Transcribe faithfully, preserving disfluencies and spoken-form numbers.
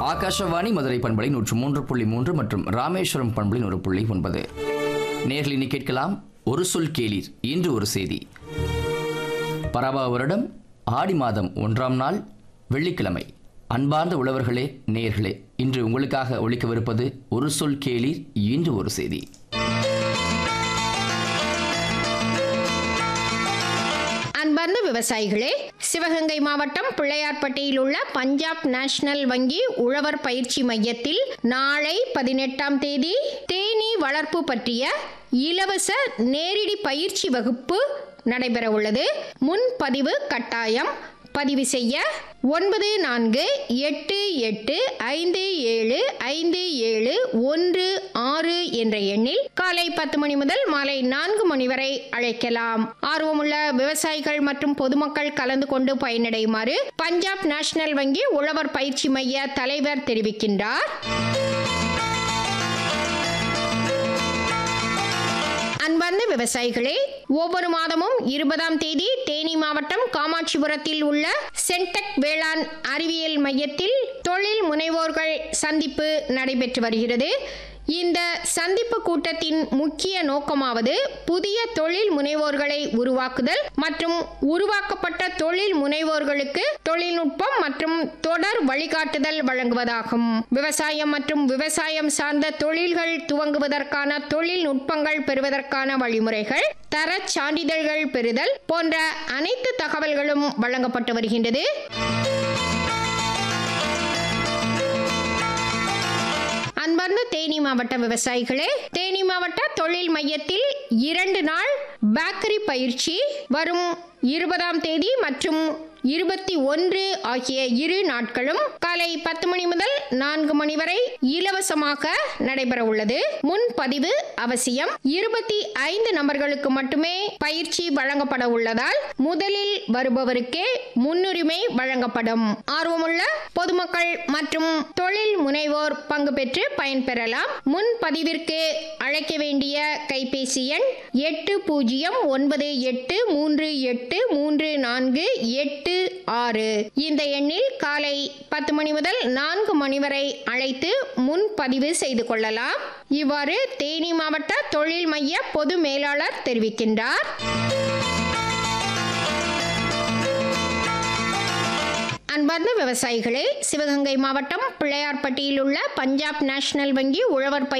ஆகாஷவாணி மதுரை பண்பலை நூற்று மூன்று புள்ளி மூன்று மற்றும் ராமேஸ்வரம் பண்பலை நூறு புள்ளி ஒன்பது. நேர்களினி கேட்கலாம் ஒரு சொல் கேளீர். இன்று ஒரு செய்தி. பராபா வருடம் ஆடி மாதம் ஒன்றாம் நாள் வெள்ளிக்கிழமை. அன்பார்ந்த உழவர்களே, நேயர்களே, இன்று உங்களுக்காக ஒலிக்கவிருப்பது ஒரு சொல் கேளீர். இன்று ஒரு செய்தி. அன்பார்ந்த விவசாயிகளே, சிவகங்கை மாவட்டம் பிள்ளையார்பட்டியில் உள்ள பஞ்சாப் நேஷனல் வங்கி உழவர் பயிற்சி மையத்தில் நாளை பதினெட்டாம் தேதி தேனீ வளர்ப்பு பற்றிய இலவச நேரடி பயிற்சி வகுப்பு நடைபெற உள்ளது. முன்பதிவு கட்டாயம். பதிவு செய்ய ஒன்பது நான்கு எட்டு எட்டு ஐந்து ஏழு ஐந்து ஏழு ஒன்று ஆறு என்ற எண்ணில் காலை பத்து மணி முதல் மாலை நான்கு மணி வரை அழைக்கலாம். ஆர்வமுள்ள விவசாயிகள் மற்றும் பொதுமக்கள் கலந்து கொண்டு பயனடையுமாறு பஞ்சாப் நேஷனல் வங்கி உழவர் பயிற்சி மைய தலைவர் தெரிவிக்கின்றார். அன்பார்ந்த விவசாயிகளே, ஒவ்வொரு மாதமும் இருபதாம் தேதி தேனி மாவட்டம் காமாட்சிபுரத்தில் உள்ள சென்டெக் வேளாண் அறிவியல் மையத்தில் தொழில் முனைவோர்கள் சந்திப்பு நடைபெற்று வருகிறது. இந்த சந்திப்பு கூட்டத்தின் முக்கிய நோக்கமாவது புதிய தொழில் முனைவோர்களை உருவாக்குதல் மற்றும் உருவாக்கப்பட்ட தொழில் முனைவோர்களுக்கு தொழில்நுட்பம் மற்றும் தொடர் வழிகாட்டுதல் வழங்குவதாகும். விவசாயம் மற்றும் விவசாயம் சார்ந்த தொழில்கள் துவங்குவதற்கான தொழில்நுட்பங்கள் பெறுவதற்கான வழிமுறைகள், தர சான்றிதழ்கள் பெறுதல் போன்ற அனைத்து தகவல்களும் வழங்கப்பட்டு வருகின்றது. அன்பார்ந்த தேனி மாவட்ட விவசாயிகளே, தேனி மாவட்ட தொழில் மையத்தில் இரண்டு நாள் பேக்கரி பயிற்சி வரும் இருபதாம் தேதி மற்றும் இருபத்தி ஒன்று ஆகிய இரு நாட்களும் காலை பத்து மணி முதல் நான்கு மணி வரை இலவசமாக நடைபெற உள்ளது. முன்பதிவு அவசியம். இருபத்தி ஐந்து நபர்களுக்கு மட்டுமே பயிற்சி வழங்கப்பட உள்ளதால் முதலில் வருபவருக்கே முன்னுரிமை வழங்கப்படும். ஆர்வமுள்ள பொதுமக்கள் மற்றும் தொழில் முனைவோர் பங்கு பெற்று பயன்பெறலாம். முன்பதிவிற்கு அழைக்க வேண்டிய கைபேசி எண் எட்டு பூஜ்ஜியம் ஒன்பது எட்டு மூன்று எட்டு மூன்று நான்கு எட்டு ஆறு. இந்த எண்ணில் காலை பத்து மணி முதல் நான்கு மணி வரை அழைத்து முன்பதிவு செய்து கொள்ளலாம். இவ்வாறு தேனி மாவட்ட தொழில் மைய பொது மேலாளர் தெரிவிக்கின்றார். அன்பார்ந்த விவசாயிகளே, சிவகங்கை மாவட்டம் பிள்ளையார்பட்டியில் உள்ள பஞ்சாப் நேஷனல் வங்கி உழவர்